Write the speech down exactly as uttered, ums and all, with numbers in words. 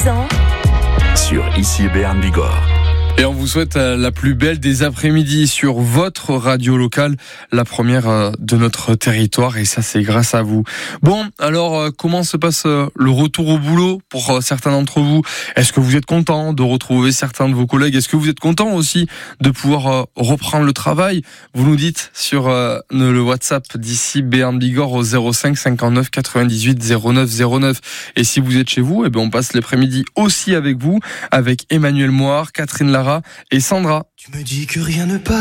dix ans sur Ici Béarn Bigorre. Et on vous souhaite la plus belle des après-midi sur votre radio locale, la première de notre territoire, et ça c'est grâce à vous. Bon, alors comment se passe le retour au boulot pour certains d'entre vous? Est-ce que vous êtes content de retrouver certains de vos collègues? Est-ce que vous êtes content aussi de pouvoir reprendre le travail? Vous nous dites sur le WhatsApp d'Ici Béarn Bigorre au zéro cinq cinquante-neuf quatre-vingt-dix-huit zéro neuf zéro neuf. Et si vous êtes chez vous, eh bien on passe l'après-midi aussi avec vous, avec Emmanuel Moir, Catherine Lara et Sandra. Tu me dis que rien ne passe.